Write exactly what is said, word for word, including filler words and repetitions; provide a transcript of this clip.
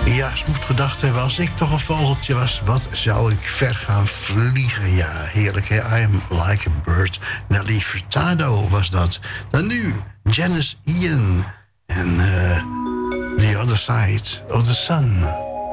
Ja, ze moet gedacht hebben, als ik toch een vogeltje was, wat zou ik ver gaan vliegen? Ja, heerlijk, hè? I am like a bird. Nelly Furtado was dat. Dan nu, Janis Ian en uh, The Other Side of the Sun.